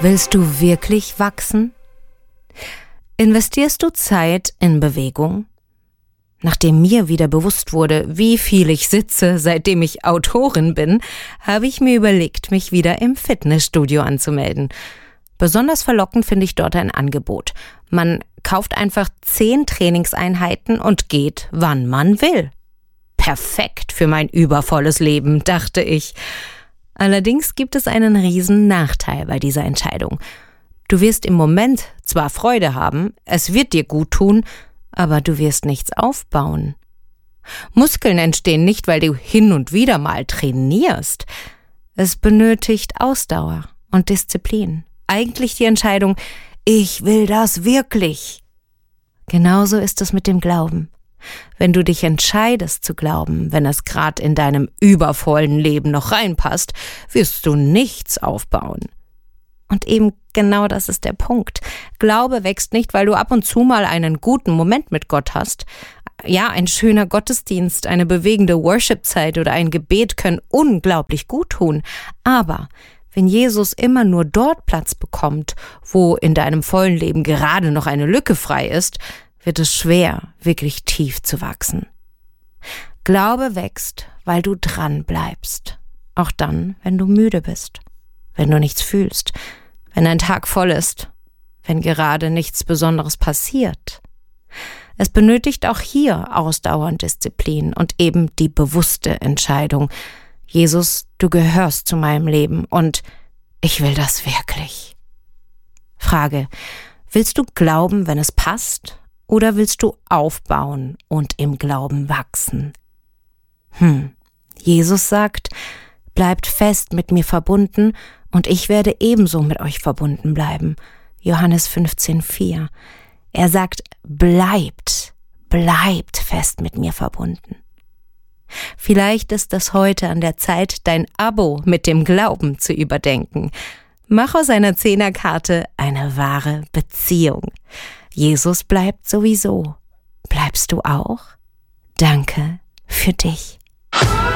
Willst du wirklich wachsen? Investierst du Zeit in Bewegung? Nachdem mir wieder bewusst wurde, wie viel ich sitze, seitdem ich Autorin bin, habe ich mir überlegt, mich wieder im Fitnessstudio anzumelden. Besonders verlockend finde ich dort ein Angebot. Man kauft einfach 10 Trainingseinheiten und geht, wann man will. Perfekt für mein übervolles Leben, dachte ich. Allerdings gibt es einen riesen Nachteil bei dieser Entscheidung. Du wirst im Moment zwar Freude haben, es wird dir gut tun, aber du wirst nichts aufbauen. Muskeln entstehen nicht, weil du hin und wieder mal trainierst. Es benötigt Ausdauer und Disziplin. Eigentlich die Entscheidung, ich will das wirklich. Genauso ist es mit dem Glauben. Wenn du dich entscheidest zu glauben, wenn es gerade in deinem übervollen Leben noch reinpasst, wirst du nichts aufbauen. Und eben genau das ist der Punkt. Glaube wächst nicht, weil du ab und zu mal einen guten Moment mit Gott hast. Ja, ein schöner Gottesdienst, eine bewegende Worship-Zeit oder ein Gebet können unglaublich gut tun. Aber wenn Jesus immer nur dort Platz bekommt, wo in deinem vollen Leben gerade noch eine Lücke frei ist, wird es schwer, wirklich tief zu wachsen. Glaube wächst, weil du dran bleibst. Auch dann, wenn du müde bist, wenn du nichts fühlst, wenn ein Tag voll ist, wenn gerade nichts Besonderes passiert. Es benötigt auch hier Ausdauer und Disziplin und eben die bewusste Entscheidung. Jesus, du gehörst zu meinem Leben und ich will das wirklich. Frage: Willst du glauben, wenn es passt? Oder willst du aufbauen und im Glauben wachsen? Jesus sagt, bleibt fest mit mir verbunden und ich werde ebenso mit euch verbunden bleiben. Johannes 15,4. Er sagt, bleibt fest mit mir verbunden. Vielleicht ist es heute an der Zeit, dein Abo mit dem Glauben zu überdenken. Mach aus einer 10er-Karte eine wahre Beziehung. Jesus bleibt sowieso. Bleibst du auch? Danke für dich.